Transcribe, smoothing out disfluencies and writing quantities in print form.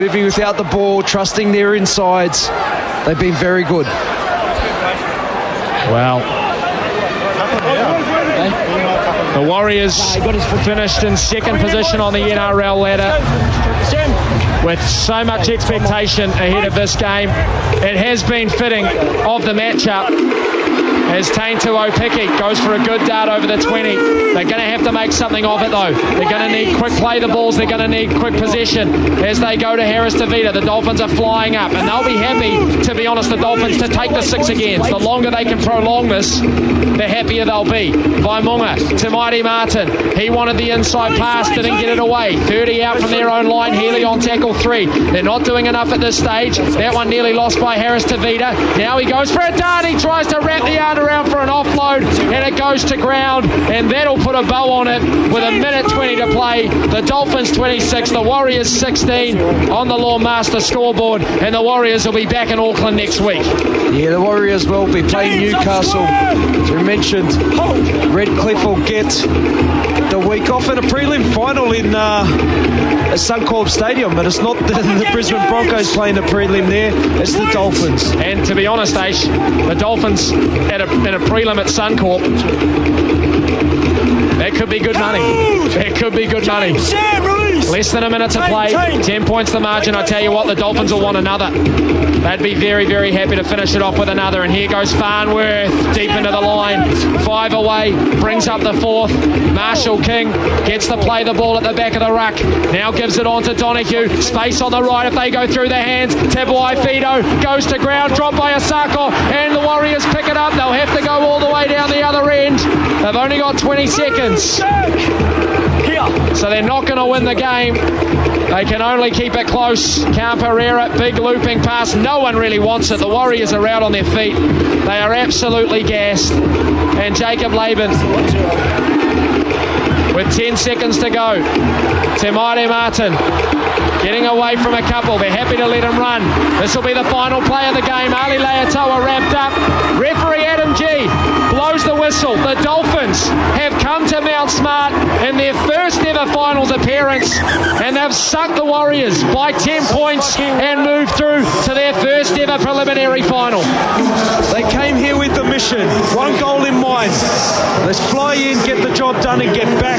Moving without the ball, trusting their insides. They've been very good. Well, the Warriors finished in second position on the NRL ladder with so much expectation ahead of this game. It has been fitting of the matchup as Taintu Opiki goes for a good dart over the 20. They're going to have to make something of it though. They're going to need quick play the balls. They're going to need quick possession as they go to Harris Tavita. The Dolphins are flying up and they'll be happy, to be honest, the Dolphins, to take the 6 again. The longer they can prolong this, the happier they'll be. Vaimunga to Mighty Martin. He wanted the inside pass, didn't get it away. 30 out from their own line. Healy on tackle 3. They're not doing enough at this stage. That one nearly lost by Harris Tavita. Now he goes for a dart. He tries to wrap the arm around for an offload and it goes to ground, and that'll put a bow on it with 1:20 to play. The Dolphins 26, the Warriors 16 on the Lawmaster scoreboard, and the Warriors will be back in Auckland next week. Yeah, the Warriors will be playing Newcastle. As we mentioned, Redcliffe will get the week off in a prelim final in Suncorp Stadium, but it's not the Brisbane Broncos playing a prelim there, it's the Dolphins. And to be honest, Ash, the Dolphins in a prelim at Suncorp, that could be good money. That could be good money. Less than a minute to play, 10 points the margin. I tell you what, the Dolphins will want another. They'd be very, very happy to finish it off with another. And here goes Farnworth, deep into the line. 5 away, brings up the 4th. Marshall King gets to play the ball at the back of the ruck. Now gives it on to Donahue. Space on the right if they go through their hands. Tabuai Fido goes to ground, dropped by Asako, and the Warriors pick it up. They'll have to go all the way down the other end. They've only got 20 seconds. So they're not going to win the game. They can only keep it close. Cam Pereira, big looping pass. No one really wants it. The Warriors are out on their feet. They are absolutely gassed. And Jacob Laban, with 10 seconds to go, Te Maire Martin getting away from a couple. They're happy to let him run. This will be the final play of the game. Ali Leatoa ramped up. Referee Adam G blows the whistle. The Dolphins have come to Mount Smart in their first ever finals appearance, and they've sucked the Warriors by 10 points and moved through to their first ever preliminary final. They came here with the mission, one goal in mind. Let's fly in, get the job done and get back.